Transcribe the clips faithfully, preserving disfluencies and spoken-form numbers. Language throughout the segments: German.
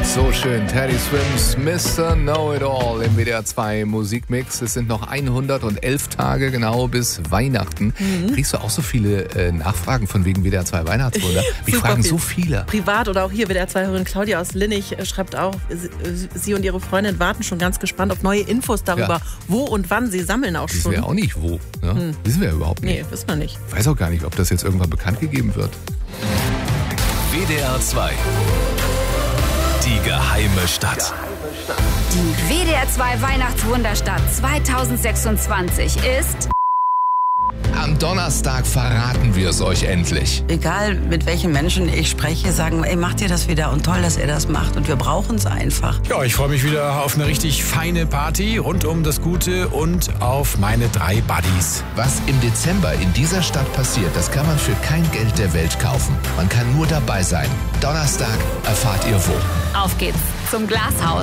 So schön, Teddy Swims, Mister Know-It-All im W D R zwei Musikmix. Es sind noch hundertelf Tage genau bis Weihnachten. Mhm. Kriegst du auch so viele äh, Nachfragen von wegen W D R zwei Weihnachtswunder? Mich fragen so viele. Privat oder auch hier W D R zwei-Hörerin Claudia aus Linnich schreibt auch, sie und ihre Freundin warten schon ganz gespannt auf neue Infos darüber, ja. wo und wann sie sammeln auch schon. Wissen wir auch nicht wo. Ne? Hm. Wissen wir überhaupt nicht. Nee, wissen wir nicht. Ich weiß auch gar nicht, ob das jetzt irgendwann bekannt gegeben wird. W D R zwei. Die geheime Stadt. Die W D R zwei Weihnachtswunderstadt zweitausendsechsundzwanzig ist... Am Donnerstag verraten wir es euch endlich. Egal, mit welchen Menschen ich spreche, sagen, ey, macht ihr das wieder und toll, dass ihr das macht und wir brauchen es einfach. Ja, ich freue mich wieder auf eine richtig feine Party rund um das Gute und auf meine drei Buddies. Was im Dezember in dieser Stadt passiert, das kann man für kein Geld der Welt kaufen. Man kann nur dabei sein. Donnerstag erfahrt ihr wo. Auf geht's zum Glashaus.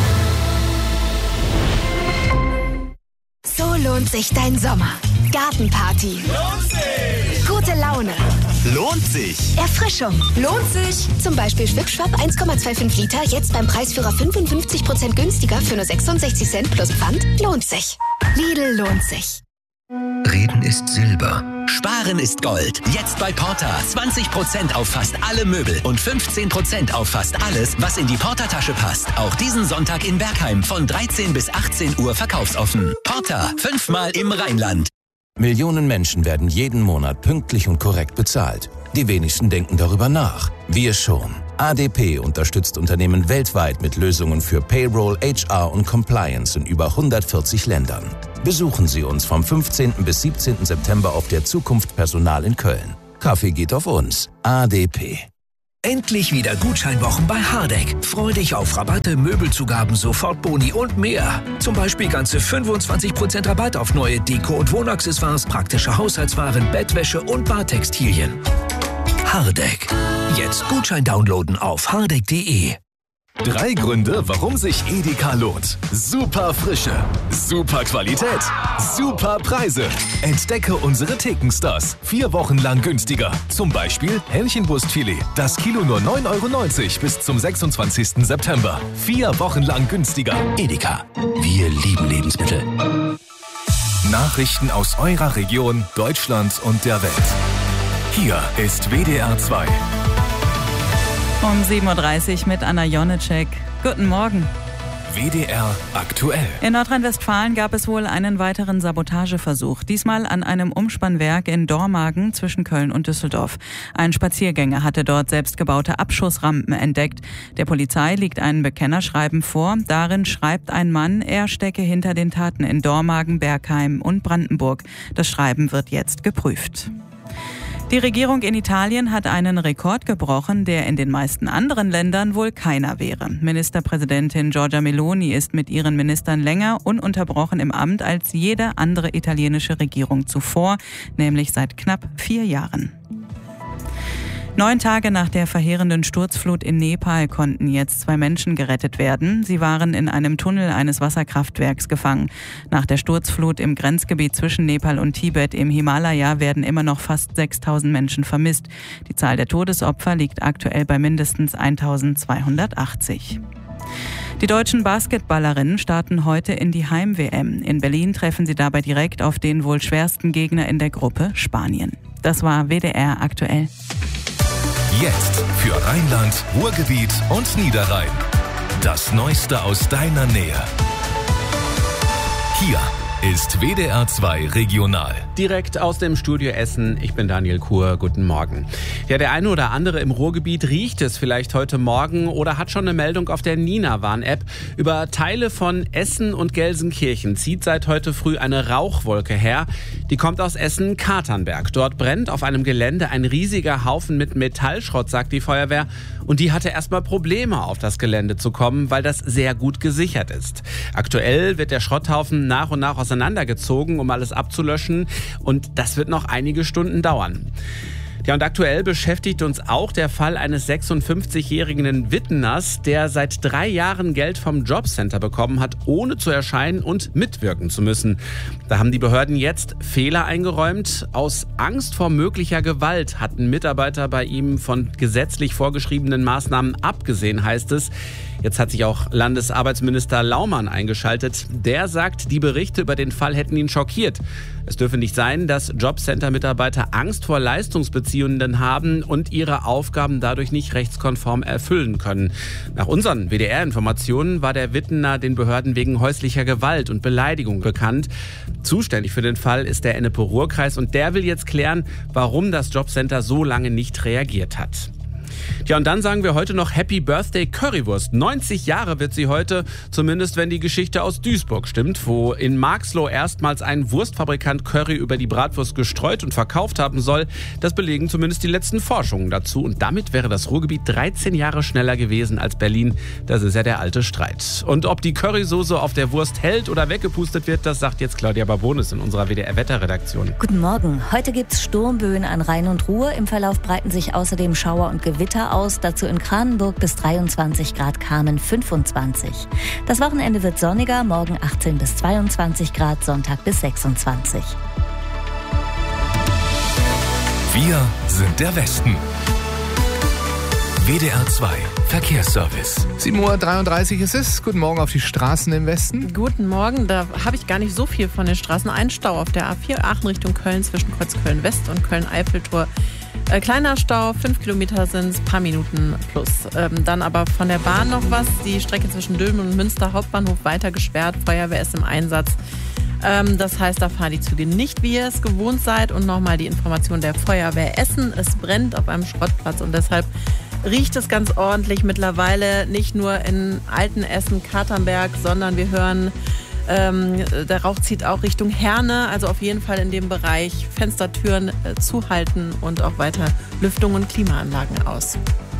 So lohnt sich dein Sommer. Gartenparty. Lohnt sich! Gute Laune. Lohnt sich! Erfrischung. Lohnt sich! Zum Beispiel Schwipschwapp eins Komma fünfundzwanzig Liter, jetzt beim Preisführer fünfundfünfzig Prozent günstiger für nur sechsundsechzig Cent plus Pfand. Lohnt sich. Lidl lohnt sich. Reden ist Silber. Sparen ist Gold. Jetzt bei Porter. zwanzig Prozent auf fast alle Möbel und fünfzehn Prozent auf fast alles, was in die Porter-Tasche passt. Auch diesen Sonntag in Bergheim von dreizehn bis achtzehn Uhr verkaufsoffen. Porter. Fünfmal im Rheinland. Millionen Menschen werden jeden Monat pünktlich und korrekt bezahlt. Die wenigsten denken darüber nach. Wir schon. A D P unterstützt Unternehmen weltweit mit Lösungen für Payroll, H R und Compliance in über hundertvierzig Ländern. Besuchen Sie uns vom fünfzehnten bis siebzehnten September auf der Zukunft Personal in Köln. Kaffee geht auf uns. A D P. Endlich wieder Gutscheinwochen bei Hardegg. Freu dich auf Rabatte, Möbelzugaben, Sofortboni und mehr. Zum Beispiel ganze fünfundzwanzig Prozent Rabatt auf neue Deko- und Wohnaccessoires, praktische Haushaltswaren, Bettwäsche und Badtextilien. Hardegg. Jetzt Gutschein downloaden auf hardegg punkt de. Drei Gründe, warum sich Edeka lohnt. Super Frische, super Qualität, super Preise. Entdecke unsere Thekenstars. Vier Wochen lang günstiger. Zum Beispiel Hähnchenbrustfilet. Das Kilo nur neun Euro neunzig bis zum sechsundzwanzigsten September. Vier Wochen lang günstiger. Edeka. Wir lieben Lebensmittel. Nachrichten aus eurer Region, Deutschland und der Welt. Hier ist W D R zwei. Um sieben Uhr dreißig mit Anna Jonitschek. Guten Morgen. W D R aktuell. In Nordrhein-Westfalen gab es wohl einen weiteren Sabotageversuch. Diesmal an einem Umspannwerk in Dormagen zwischen Köln und Düsseldorf. Ein Spaziergänger hatte dort selbstgebaute Abschussrampen entdeckt. Der Polizei liegt ein Bekennerschreiben vor. Darin schreibt ein Mann, er stecke hinter den Taten in Dormagen, Bergheim und Brandenburg. Das Schreiben wird jetzt geprüft. Die Regierung in Italien hat einen Rekord gebrochen, der in den meisten anderen Ländern wohl keiner wäre. Ministerpräsidentin Giorgia Meloni ist mit ihren Ministern länger ununterbrochen im Amt als jede andere italienische Regierung zuvor, nämlich seit knapp vier Jahren. Neun Tage nach der verheerenden Sturzflut in Nepal konnten jetzt zwei Menschen gerettet werden. Sie waren in einem Tunnel eines Wasserkraftwerks gefangen. Nach der Sturzflut im Grenzgebiet zwischen Nepal und Tibet im Himalaya werden immer noch fast sechstausend Menschen vermisst. Die Zahl der Todesopfer liegt aktuell bei mindestens eintausendzweihundertachtzig. Die deutschen Basketballerinnen starten heute in die Heim-W M. In Berlin treffen sie dabei direkt auf den wohl schwersten Gegner in der Gruppe, Spanien. Das war W D R aktuell. Jetzt für Rheinland, Ruhrgebiet und Niederrhein. Das Neueste aus deiner Nähe. Hier ist W D R zwei Regional. Direkt aus dem Studio Essen. Ich bin Daniel Kuhr. Guten Morgen. Ja, der eine oder andere im Ruhrgebiet riecht es vielleicht heute Morgen oder hat schon eine Meldung auf der Nina-Warn-App. Über Teile von Essen und Gelsenkirchen zieht seit heute früh eine Rauchwolke her. Die kommt aus Essen-Katernberg. Dort brennt auf einem Gelände ein riesiger Haufen mit Metallschrott, sagt die Feuerwehr. Und die hatte erstmal Probleme, auf das Gelände zu kommen, weil das sehr gut gesichert ist. Aktuell wird der Schrotthaufen nach und nach auseinandergezogen, um alles abzulöschen. Und das wird noch einige Stunden dauern. Ja, und aktuell beschäftigt uns auch der Fall eines sechsundfünfzigjährigen Witteners, der seit drei Jahren Geld vom Jobcenter bekommen hat, ohne zu erscheinen und mitwirken zu müssen. Da haben die Behörden jetzt Fehler eingeräumt. Aus Angst vor möglicher Gewalt hatten Mitarbeiter bei ihm von gesetzlich vorgeschriebenen Maßnahmen abgesehen, heißt es. Jetzt hat sich auch Landesarbeitsminister Laumann eingeschaltet. Der sagt, die Berichte über den Fall hätten ihn schockiert. Es dürfe nicht sein, dass Jobcenter-Mitarbeiter Angst vor Leistungsbeziehenden haben und ihre Aufgaben dadurch nicht rechtskonform erfüllen können. Nach unseren W D R-Informationen war der Wittener den Behörden wegen häuslicher Gewalt und Beleidigung bekannt. Zuständig für den Fall ist der Ennepe-Ruhr-Kreis und der will jetzt klären, warum das Jobcenter so lange nicht reagiert hat. Ja, und dann sagen wir heute noch Happy Birthday Currywurst. neunzig Jahre wird sie heute, zumindest wenn die Geschichte aus Duisburg stimmt, wo in Marxloh erstmals ein Wurstfabrikant Curry über die Bratwurst gestreut und verkauft haben soll. Das belegen zumindest die letzten Forschungen dazu. Und damit wäre das Ruhrgebiet dreizehn Jahre schneller gewesen als Berlin. Das ist ja der alte Streit. Und ob die Currysoße auf der Wurst hält oder weggepustet wird, das sagt jetzt Claudia Barbonis in unserer W D R-Wetterredaktion. Guten Morgen. Heute gibt's Sturmböen an Rhein und Ruhr. Im Verlauf breiten sich außerdem Schauer und Gewitter aus. Dazu in Kranenburg bis dreiundzwanzig Grad, Kamen fünfundzwanzig. Das Wochenende wird sonniger, morgen achtzehn bis zweiundzwanzig Grad, Sonntag bis sechsundzwanzig. Wir sind der Westen. W D R zwei Verkehrsservice. sieben Uhr dreiunddreißig ist es. Guten Morgen auf die Straßen im Westen. Guten Morgen. Da habe ich gar nicht so viel von den Straßen. Ein Stau auf der A vier Aachen Richtung Köln zwischen Kreuz Köln-West und Köln-Eiffeltor. Äh, kleiner Stau, fünf Kilometer sind es, paar Minuten plus. Ähm, dann aber von der Bahn noch was. Die Strecke zwischen Dülmen und Münster Hauptbahnhof weiter gesperrt. Feuerwehr ist im Einsatz. Ähm, das heißt, da fahren die Züge nicht, wie ihr es gewohnt seid. Und nochmal die Information der Feuerwehr Essen. Es brennt auf einem Schrottplatz und deshalb riecht es ganz ordentlich mittlerweile. Nicht nur in Altenessen, Katernberg, sondern wir hören... Ähm, der Rauch zieht auch Richtung Herne, also auf jeden Fall in dem Bereich Fenstertüren äh, zuhalten und auch weiter Lüftung und Klimaanlagen aus.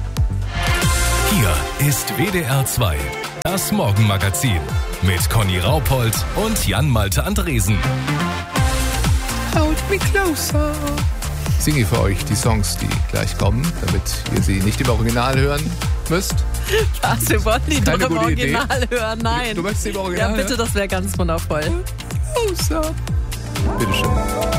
Hier ist W D R zwei, das Morgenmagazin mit Conny Raupold und Jan-Malte Andresen. Hold me closer. Ich singe für euch die Songs, die gleich kommen, damit ihr sie nicht im Original hören müsst. Was, wir wollen die doch im Original Idee. hören? Nein. Du möchtest sie im Original Ja, bitte, hören? das wäre ganz wundervoll. Closer. Bitteschön.